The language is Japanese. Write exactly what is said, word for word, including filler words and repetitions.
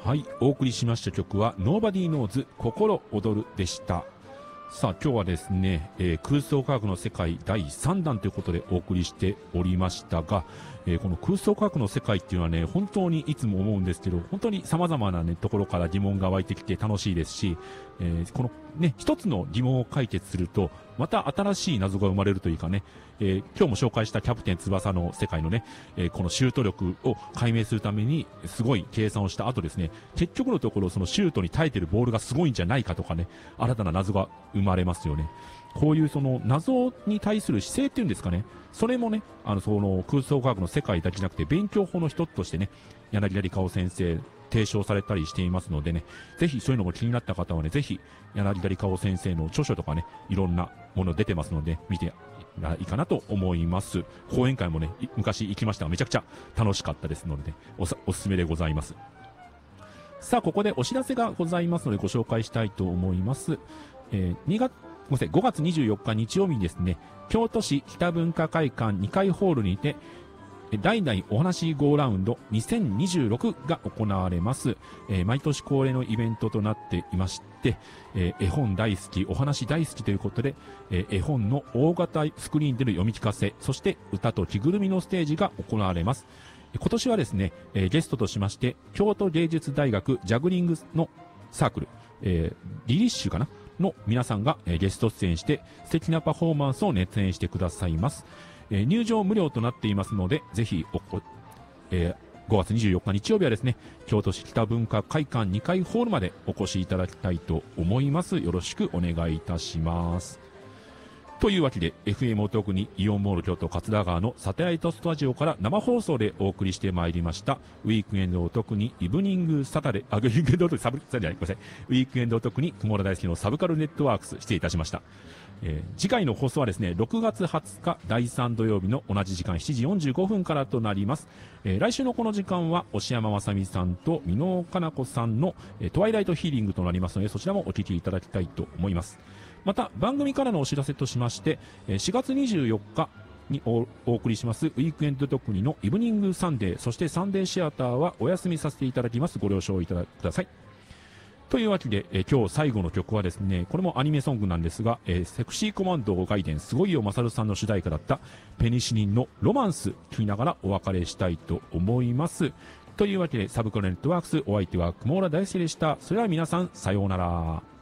はい、お送りしました曲は Nobody Knows 心躍るでした。さあ今日はですね、えー、空想科学の世界だいさんだんということでお送りしておりましたが、えー、この空想科学の世界っていうのはね、本当にいつも思うんですけど、本当に様々なねところから疑問が湧いてきて楽しいですし、えー、このね一つの疑問を解決するとまた新しい謎が生まれるというかね、えー、今日も紹介したキャプテン翼の世界のね、えー、このシュート力を解明するためにすごい計算をした後ですね、結局のところそのシュートに耐えてるボールがすごいんじゃないかとかね、新たな謎が生まれますよね。こういうその謎に対する姿勢っていうんですかね、それもね、あのその空想科学の世界だけじゃなくて勉強法の一つとしてね、柳田理香夫先生提唱されたりしていますのでね、ぜひそういうのも気になった方はね、ぜひ柳田理香夫先生の著書とかね、いろんなもの出てますので見ていいかなと思います。講演会もね、昔行きましたがめちゃくちゃ楽しかったですので、ね、お, おすすめでございます。さあここでお知らせがございますのでご紹介したいと思います。えー、にがつごめんなさい、ごがつにじゅうよっか日曜日にですね、京都市北文化会館にかいホールにて代々お話ゴーラウンドにせんにじゅうろくが行われます。えー、毎年恒例のイベントとなっていまして、えー、絵本大好き、お話大好きということで、えー、絵本の大型スクリーンでの読み聞かせ、そして歌と着ぐるみのステージが行われます。今年はですね、えー、ゲストとしまして京都芸術大学ジャグリングのサークル、えー、リリッシュかなの皆さんが、えー、ゲスト出演して素敵なパフォーマンスを熱演してくださいます。えー、入場無料となっていますので、ぜひおお、えー、ごがつにじゅうよっか日曜日はですね、京都市北文化会館にかいホールまでお越しいただきたいと思います。よろしくお願いいたします。というわけで エフエム お得にイオンモール京都桂川のサテライトスタジオから生放送でお送りしてまいりましたウィークエンドお得にイブニングサタデー、あ、ウィークエンドお得にサブ、ごめんなさい、ウィークエンドお得に雲田大好きのサブカルネットワークス、失礼いたしました。えー、次回の放送はですね、ろくがつはつかだいさん土曜日の同じ時間しちじよんじゅうごふんからとなります。えー、来週のこの時間は押山正美さんと箕野かな子さんの、えー、トワイライトヒーリングとなりますので、そちらもお聞きいただきたいと思います。また番組からのお知らせとしまして、しがつにじゅうよっかに お, お送りしますウィークエンド特にのイブニングサンデー、そしてサンデーシアターはお休みさせていただきます。ご了承いただください。というわけで、え今日最後の曲はですね、これもアニメソングなんですが、えー、セクシーコマンド外伝すごいよマサルさんの主題歌だったペニシリンのロマンス聞きながらお別れしたいと思います。というわけでサブカルネットワークス、お相手は雲浦大輔でした。それでは皆さんさようなら。